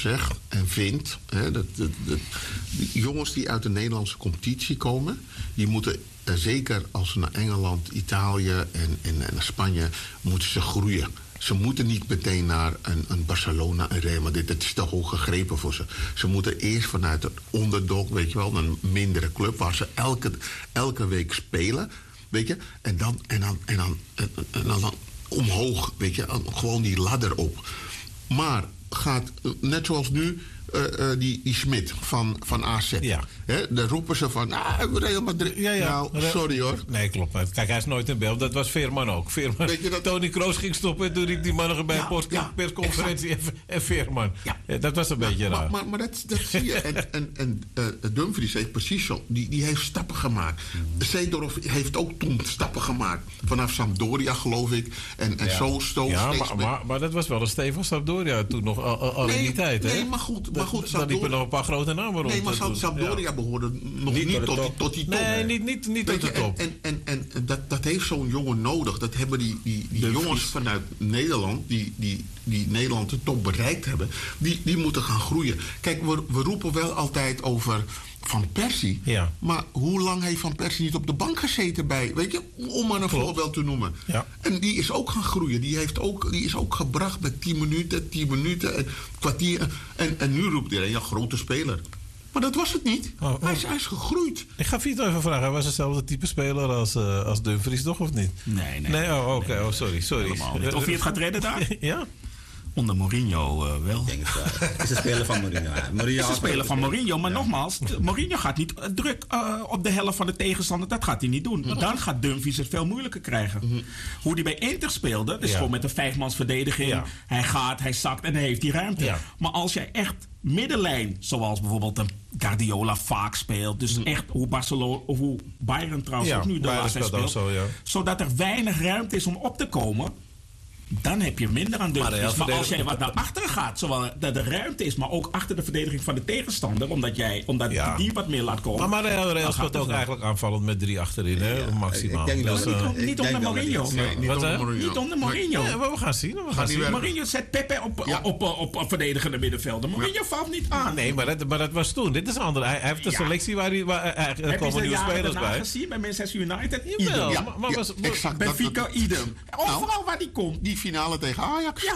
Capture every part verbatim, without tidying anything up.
zeg en vind... Hè, dat, dat, dat, die jongens die uit de Nederlandse competitie komen... die moeten, uh, zeker als ze naar Engeland, Italië en, en, en Spanje... moeten ze groeien. Ze moeten niet meteen naar een, een Barcelona, een Real Madrid. Dat is te hoog gegrepen voor ze. Ze moeten eerst vanuit een onderdog, weet je wel... een mindere club waar ze elke, elke week spelen... Weet je, en dan, en dan, en dan, en dan, en dan, dan omhoog, weet je, gewoon die ladder op. Maar gaat, net zoals nu, uh, uh, die, die Smit van, van A Z. Ja. Hè, daar roepen ze van, ah, Real Madrid. Ja, ja. Nou, sorry hoor. Nee, klopt. Maar kijk, hij is nooit in beeld. Dat was Veerman ook. Veerman. Weet je dat... Tony Kroos ging stoppen en toen riep die man bij een ja, persconferentie ja, en, en Veerman. Ja. Ja, dat was een ja, beetje maar, raar. Maar, maar, maar dat, dat zie je. En, en, en uh, Dumfries heeft precies zo. Die, die heeft stappen gemaakt. Mm. Seedorf heeft ook toen stappen gemaakt. Vanaf Sampdoria, geloof ik. En, en ja. zo stoot Ja, steeds maar, maar, maar dat was wel een stevig Sampdoria toen nog al, al nee, in die tijd. Nee, hè? maar goed. Maar goed dan liepen nog een paar grote namen rond. Nee, maar Sampdoria ja. behoorde nog niet, niet tot, die, tot die top. Nee, nee. niet, niet, niet tot de top. En, en, en, en dat, dat heeft zo'n jongen nodig. Dat hebben die, die, die jongens vanuit Nederland... die, die, die Nederland de top bereikt hebben... die, die moeten gaan groeien. Kijk, we, we roepen wel altijd over Van Persie. Ja. Maar hoe lang heeft Van Persie niet op de bank gezeten bij... weet je, om maar een Klopt. voorbeeld te noemen. Ja. En die is ook gaan groeien. Die, heeft ook, die is ook gebracht met tien minuten, tien minuten, een kwartier. En, en nu roept iedereen, ja, grote speler. Maar dat was het niet. Oh, oh. Hij, is, hij is gegroeid. Ik ga Vito even vragen. Hij was hetzelfde type speler als, uh, als Dumfries, toch? Of niet? Nee, nee. Nee, oh, oké. Okay. Nee, oh, sorry, sorry. Of hij het gaat redden daar? Ja? Onder Mourinho uh, wel. Ik denk het wel. Het is een speler van Mourinho. Mourinho het is een speler van Mourinho. Maar ja. nogmaals, Mourinho gaat niet druk uh, op de helft van de tegenstander. Dat gaat hij niet doen. Mm-hmm. Dan gaat Dumfries het veel moeilijker krijgen. Mm-hmm. Hoe hij bij Inter speelde, dus ja. gewoon met een vijfmans verdediging. Ja. Hij gaat, hij zakt en hij heeft die ruimte. Ja. Maar als jij echt middenlijn, zoals bijvoorbeeld een Guardiola vaak speelt. Dus mm. echt hoe Barcelona of hoe Bayern trouwens ja, ook nu de laatste speelt. Zo, ja. Zodat er weinig ruimte is om op te komen. Dan heb je minder aan Dumfries. Maar, maar als jij wat naar achteren gaat, zowel dat er ruimte is, maar ook achter de verdediging van de tegenstander, omdat jij omdat ja. die wat meer laat komen. Maar Real, Real speelt ook eigenlijk aanvallend met drie achterin, hè? Ja, maximaal. Ik denk dus, dat, uh, niet, niet onder Mourinho. Nee, niet onder Mourinho. Niet onder Mourinho. Ja, maar we gaan zien. We gaan zien. Mourinho zet Pepe op, ja. op, op, op, op verdedigende middenvelden. Mourinho ja. valt niet aan. Nee, maar dat, maar dat was toen. Dit is anders. Hij, hij heeft een ja. selectie waar hij, waar, er heb komen nieuwe spelers bij. Heb je gezien bij Manchester United? Jawel. Ja, maar, maar ja, was, exact. Benfica, idem. Overal nou, waar die komt. Die finale tegen Ajax. Ja.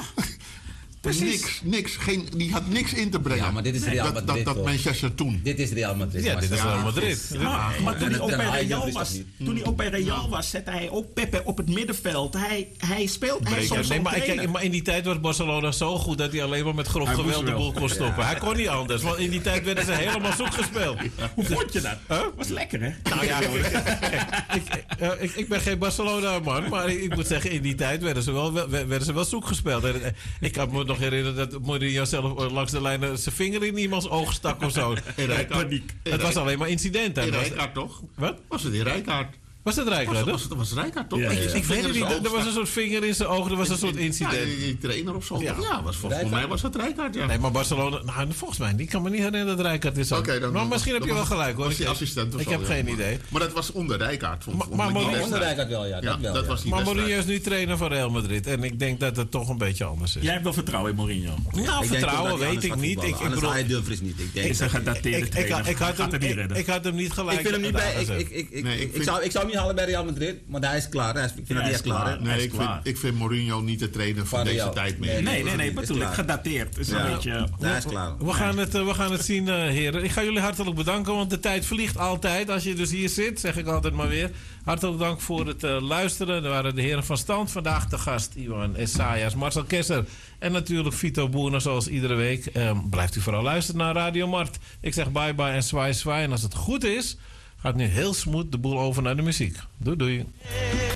Niks, niks. Geen, die had niks in te brengen. Ja, maar dit is Real Madrid. Dat, dat, dat Manchester toen. Dit is Real Madrid. Ja, dit is Real Madrid. Ja, ja, maar toen hij ook bij Real was, toen hij ook bij Real was, zette hij ook Pepe op het middenveld. Hij, hij speelt. Hij soms nee, maar, kijk, maar in die tijd was Barcelona zo goed dat hij alleen maar met grof geweld de boel kon stoppen. Ja. Hij kon niet anders, want in die tijd werden ze helemaal zoek gespeeld. Hoe vond je dat? Huh? Was lekker, hè? Nou ja, ik, uh, ik, ik ben geen Barcelona-man, maar ik moet zeggen, in die tijd werden ze wel, werden ze wel zoek gespeeld. En, ik kan me nog herinneren dat Mourinho zelf langs de lijn zijn vinger in iemands oog stak of zo. Paniek. Het was alleen maar incidenten. In Rijkaard toch? Wat? Was het in Rijkaard? Was het Rijkaard? Was het was Rijkaard toch? Ja, ja, ja. Ik weet het niet. Er was een soort vinger in zijn ogen. Er was een soort incident. Ja, die trainer of zo. Ja, ja was, volgens Rijkaard. mij was het Rijkaard. Ja. Nee, maar Barcelona. Nou, volgens mij. Ik kan me niet herinneren dat Rijkaard is. Okay, dan, maar misschien dan, heb je wel gelijk hoor. Was die assistent of ik zo, heb ja, geen maar, idee. Maar dat was onder Rijkaard. Maar, maar oh, onder Rijkaard wel, ja. Dat ja, wel, dat ja. was die maar Mourinho is nu trainer van Real Madrid. En ik denk dat het toch een beetje anders is. Jij hebt wel vertrouwen in Mourinho? Nou, ik vertrouwen weet ik niet. Ik bedoel, hij Dumfries niet. Ik denk is een gedateerde trainer. Ik had hem niet gelijk. Ik vind hem niet bij. Ik zou hem niet halen bij Real Madrid. Maar hij is klaar. Ik vind dat hij is klaar. Nee, ik vind, ik vind Mourinho niet de trainer van, van deze jou. tijd meer. Nee, nee, nee, bedoel gedateerd. Is ja. een beetje, hij is klaar. We gaan het, we gaan het zien, uh, heren. Ik ga jullie hartelijk bedanken, want de tijd vliegt altijd. Als je dus hier zit, zeg ik altijd maar weer. Hartelijk dank voor het uh, luisteren. Er waren de heren van stand. Vandaag de gast Iwan Essayas, Marcel Kesser en natuurlijk Vito Boerner zoals iedere week. Um, blijft u vooral luisteren naar Radio Mart. Ik zeg bye bye en zwaai zwaai. En als het goed is, gaat nu heel smooth de boel over naar de muziek. Doei doei.